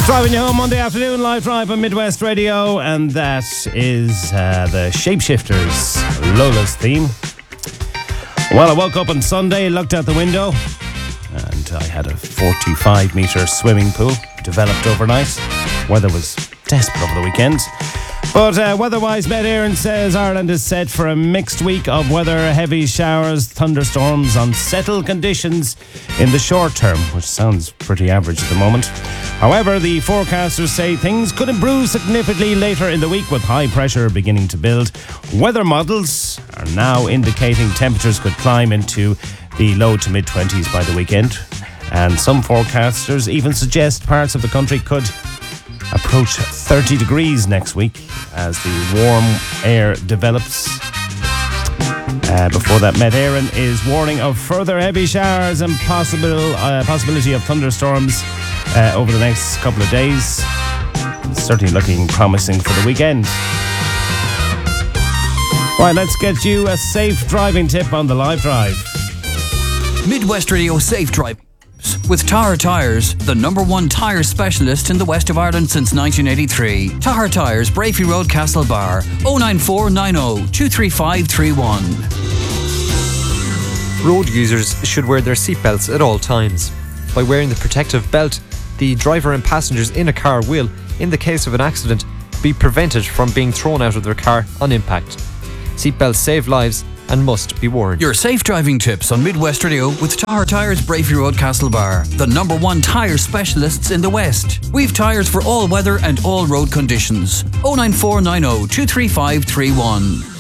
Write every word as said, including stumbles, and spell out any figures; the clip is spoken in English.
Driving you home Monday afternoon, live drive on Midwest Radio, and that is uh, the Shapeshifters, Lola's theme. Well, I woke up on Sunday, looked out the window, and I had a forty-five metre swimming pool developed overnight. Weather was desperate over the weekend. But uh, weather-wise, Met Éireann says Ireland is set for a mixed week of weather, heavy showers, thunderstorms, unsettled conditions in the short term, which sounds pretty average at the moment. However, the forecasters say things could improve significantly later in the week with high pressure beginning to build. Weather models are now indicating temperatures could climb into the low to mid-twenties by the weekend. And some forecasters even suggest parts of the country could approach thirty degrees next week as the warm air develops. Uh, before that, Met Éireann is warning of further heavy showers and possible uh, possibility of thunderstorms uh, over the next couple of days. It's certainly looking promising for the weekend. Right, let's get you a safe driving tip on the live drive. Midwest Radio Safe Drive. With Tahar Tyres, the number one tyre specialist in the west of Ireland since nineteen eighty-three. Tahar Tyres, Brafey Road, Castlebar. oh nine four nine oh two three five three one. Road users should wear their seatbelts at all times. By wearing the protective belt, the driver and passengers in a car will, in the case of an accident, be prevented from being thrown out of their car on impact. Seatbelts save lives and must be worn. Your safe driving tips on Midwest Radio with Tahar Tyres, Brafey Road, Castlebar. The number one tyre specialists in the West. We've tyres for all weather and all road conditions. oh nine four nine oh two three five three one.